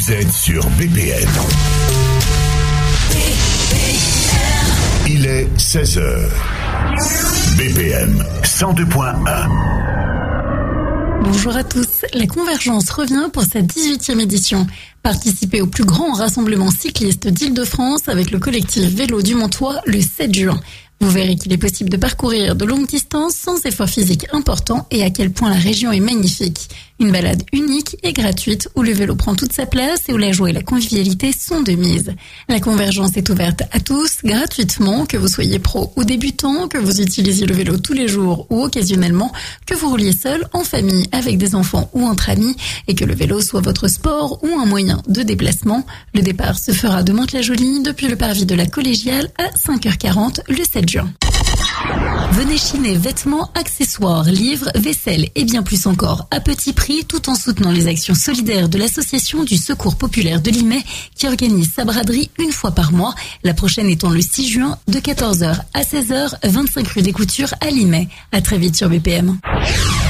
Vous êtes sur BPM. Il est 16h. BPM 102.1. Bonjour à tous, la Convergence revient pour sa 18e édition. Participez au plus grand rassemblement cycliste d'Île-de-France avec le collectif Vélo du Montois le 7 juin. Vous verrez qu'il est possible de parcourir de longues distances sans effort physique important et à quel point la région est magnifique. Une balade unique et gratuite où le vélo prend toute sa place et où la joie et la convivialité sont de mise. La Convergence est ouverte à tous, gratuitement, que vous soyez pro ou débutant, que vous utilisiez le vélo tous les jours ou occasionnellement, que vous rouliez seul, en famille, avec des enfants ou entre amis, et que le vélo soit votre sport ou un moyen de déplacement. Le départ se fera de Mantes-la-Jolie depuis le parvis de la Collégiale à 5h40 le 7 juin. Venez chiner vêtements, accessoires, livres, vaisselle et bien plus encore à petit prix tout en soutenant les actions solidaires de l'association du Secours populaire de Limay qui organise sa braderie une fois par mois, la prochaine étant le 6 juin de 14h à 16h, 25 rue des Coutures à Limay. À très vite sur BPM.